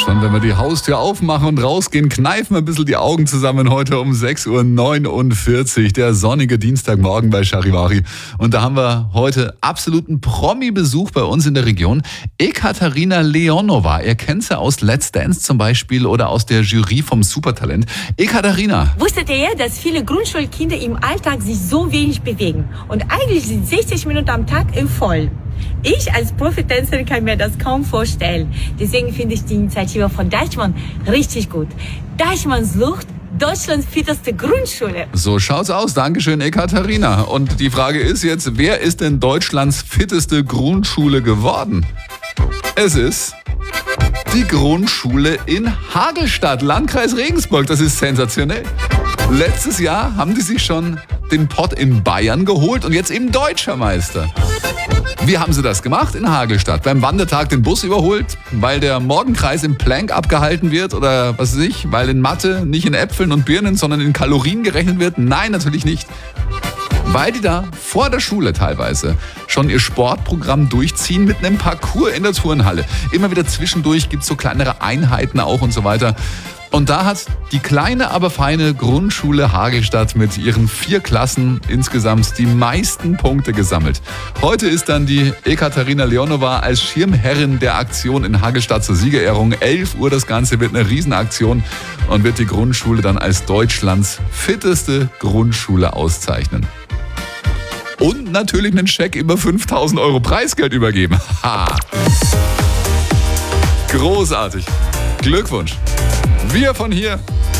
Schon wenn wir die Haustür aufmachen und rausgehen, kneifen wir ein bisschen die Augen zusammen heute um 6.49 Uhr. Der sonnige Dienstagmorgen bei Charivari. Und da haben wir heute absoluten Promi-Besuch bei uns in der Region. Ekaterina Leonova. Ihr kennt sie aus Let's Dance zum Beispiel oder aus der Jury vom Supertalent. Ekaterina. Wusstet ihr, dass viele Grundschulkinder im Alltag sich so wenig bewegen? Und eigentlich sind 60 Minuten am Tag voll. Ich als Profitänzerin kann mir das kaum vorstellen. Deswegen finde ich die Initiative von Deichmann richtig gut. Deichmann sucht Deutschlands fitteste Grundschule. So schaut's aus. Dankeschön, Ekaterina. Und die Frage ist jetzt, wer ist denn Deutschlands fitteste Grundschule geworden? Es ist die Grundschule in Hagelstadt, Landkreis Regensburg. Das ist sensationell. Letztes Jahr haben die sich schon den Pott in Bayern geholt und jetzt eben Deutscher Meister. Wie haben sie das gemacht? In Hagelstadt. Beim Wandertag den Bus überholt, weil der Morgenkreis im Plank abgehalten wird oder was weiß ich, weil in Mathe nicht in Äpfeln und Birnen, sondern in Kalorien gerechnet wird? Nein, natürlich nicht. Weil die da vor der Schule teilweise schon ihr Sportprogramm durchziehen mit einem Parcours in der Turnhalle. Immer wieder zwischendurch gibt es so kleinere Einheiten auch und so weiter. Und da hat die kleine, aber feine Grundschule Hagelstadt mit ihren 4 Klassen insgesamt die meisten Punkte gesammelt. Heute ist dann die Ekaterina Leonova als Schirmherrin der Aktion in Hagelstadt zur Siegerehrung. 11 Uhr das Ganze wird eine Riesenaktion und wird die Grundschule dann als Deutschlands fitteste Grundschule auszeichnen. Und natürlich einen Scheck über 5.000 Euro Preisgeld übergeben. Ha! Großartig. Glückwunsch. Wir von hier